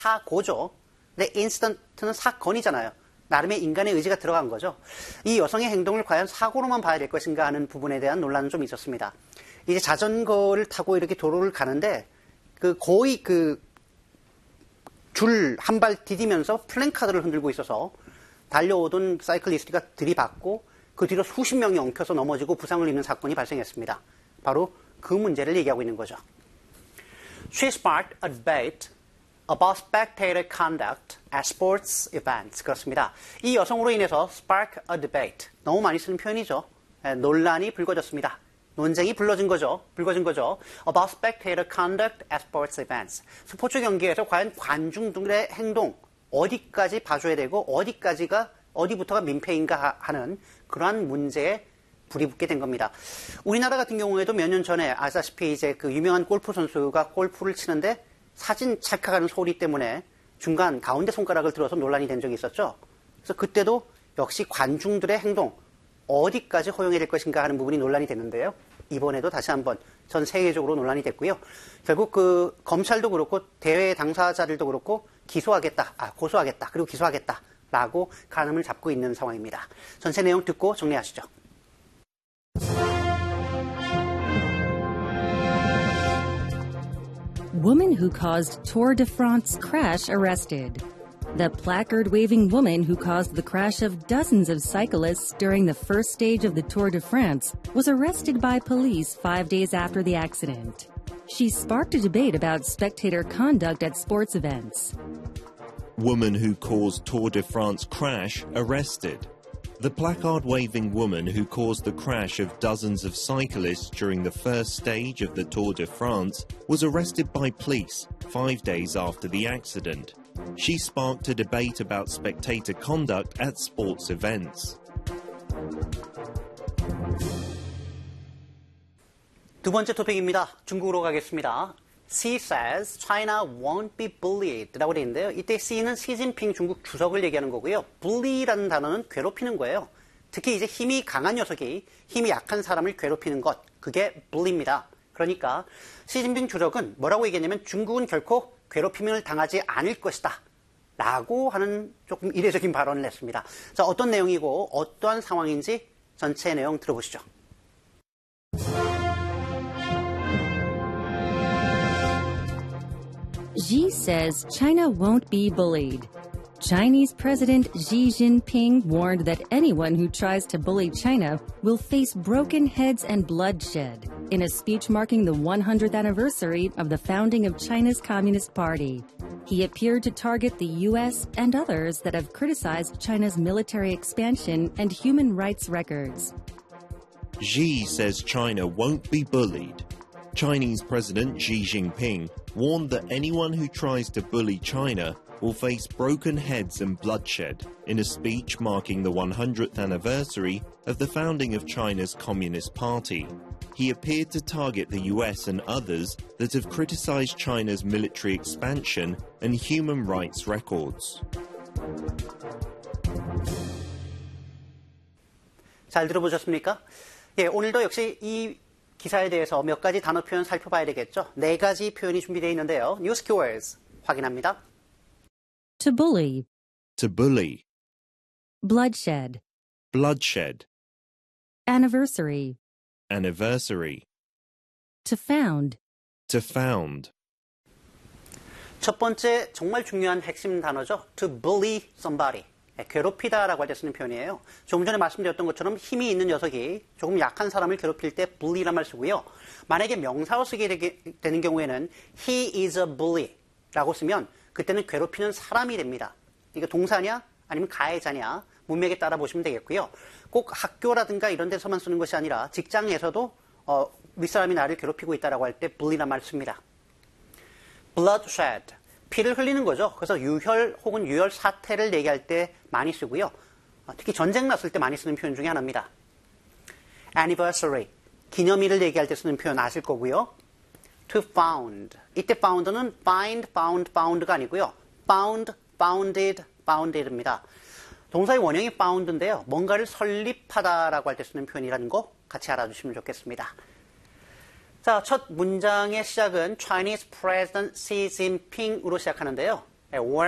사고죠. 근데 incident는 사건이잖아요. 나름의 인간의 의지가 들어간 거죠. 이 여성의 행동을 과연 사고로만 봐야 될 것인가 하는 부분에 대한 논란은 좀 있었습니다. 이제 자전거를 타고 이렇게 도로를 가는데 거의 줄 한 발 디디면서 플랜카드를 흔들고 있어서 달려오던 사이클리스트가 들이받고 그 뒤로 수십 명이 엉켜서 넘어지고 부상을 입는 사건이 발생했습니다. 바로 그 문제를 얘기하고 있는 거죠. She sparked a debate about spectator conduct at sports events. 그렇습니다. 이 여성으로 인해서 spark a debate. 너무 많이 쓰는 표현이죠. 논란이 불거졌습니다. 논쟁이 불거진 거죠. About spectator conduct at sports events. 스포츠 경기에서 과연 관중들의 행동 어디까지 봐줘야 되고 어디부터가 민폐인가 하는 그러한 문제에 불이 붙게 된 겁니다. 우리나라 같은 경우에도 몇 년 전에 아시다시피 이제 그 유명한 골프 선수가 골프를 치는데 사진 찰칵하는 소리 때문에 중간 가운데 손가락을 들어서 논란이 된 적이 있었죠. 그래서 그때도 역시 관중들의 행동 어디까지 허용해야 될 것인가 하는 부분이 논란이 됐는데요. 이번에도 다시 한번 전 세계적으로 논란이 됐고요. 결국 그 검찰도 그렇고 대회 당사자들도 그렇고 고소하겠다, 그리고 기소하겠다라고 가늠을 잡고 있는 상황입니다. 전체 내용 듣고 정리하시죠. Woman who caused Tour de France crash arrested. The placard-waving woman who caused the crash of dozens of cyclists during the first stage of the Tour de France was arrested by police 5 days after the accident. She sparked a debate about spectator conduct at sports events. Woman who caused Tour de France crash arrested. The placard-waving woman who caused the crash of dozens of cyclists during the first stage of the Tour de France was arrested by police 5 days after the accident. She sparked a debate about spectator conduct at sports events. 두 번째 토픽입니다. 중국어로 가겠습니다. Xi says China won't be bullied 라고 되어 있는데요. 이때 Xi는 시진핑 중국 주석을 얘기하는 거고요. bully라는 단어는 괴롭히는 거예요. 특히 이제 힘이 강한 녀석이 힘이 약한 사람을 괴롭히는 것, 그게 bully입니다. 그러니까 시진핑 주석은 뭐라고 얘기했냐면 중국은 결코 괴롭힘을 당하지 않을 것이다 라고 하는 조금 이례적인 발언을 했습니다. 자, 어떤 내용이고 어떠한 상황인지 전체 내용 들어보시죠. Xi says China won't be bullied. Chinese President Xi Jinping warned that anyone who tries to bully China will face broken heads and bloodshed in a speech marking the 100th anniversary of the founding of China's Communist Party. He appeared to target the U.S. and others that have criticized China's military expansion and human rights records. Xi says China won't be bullied. Chinese President Xi Jinping warned that anyone who tries to bully China will face broken heads and bloodshed in a speech marking the 100th anniversary of the founding of China's Communist Party. He appeared to target the US and others that have criticized China's military expansion and human rights records. 잘 들어보셨습니까? 예, 오늘도 역시 이 기사에 대해서 몇 가지 단어 표현 살펴봐야 되겠죠. 4가지 표현이 준비되어 있는데요. 뉴스 키워드 확인합니다. To bully. To bully. Bloodshed. Bloodshed. Anniversary. Anniversary. To found. To found. 첫 번째 정말 중요한 핵심 단어죠. To bully somebody. 괴롭히다라고 할 때 쓰는 표현이에요. 조금 전에 말씀드렸던 것처럼 힘이 있는 녀석이 조금 약한 사람을 괴롭힐 때 bully란 말 쓰고요. 만약에 명사로 쓰게 되는 경우에는 he is a bully 라고 쓰면 그때는 괴롭히는 사람이 됩니다. 이거 동사냐 아니면 가해자냐 문맥에 따라 보시면 되겠고요. 꼭 학교라든가 이런 데서만 쓰는 것이 아니라 직장에서도 윗사람이 나를 괴롭히고 있다라고 할 때 bully란 말 씁니다. bloodshed. 피를 흘리는 거죠. 그래서 유혈 혹은 유혈 사태를 얘기할 때 많이 쓰고요. 특히 전쟁 났을 때 많이 쓰는 표현 중에 하나입니다. anniversary, 기념일을 얘기할 때 쓰는 표현 아실 거고요. to found, 이때 found는 find, found가 아니고요. found, founded, founded입니다. 동사의 원형이 found인데요. 뭔가를 설립하다라고 할 때 쓰는 표현이라는 거 같이 알아주시면 좋겠습니다. 자, 첫 문장의 시작은 Chinese President Xi Jinping으로 시작하는데요. 5월